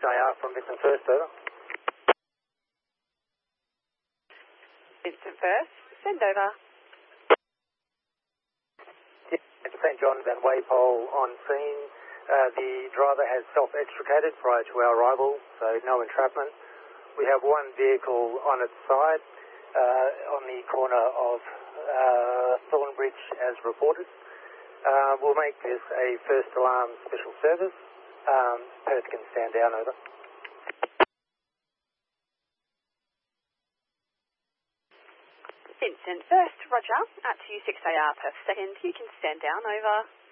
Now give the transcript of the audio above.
6AR from Vincent First, over. Vincent First, send over. St John Van Waypole on scene. The driver has self-extricated prior to our arrival, so no entrapment. We have one vehicle on its side on the corner of Thornbridge as reported. We'll make this a first alarm special service. Perth can stand down, over. Vincent First, roger. At 26AR per second, you can stand down, over.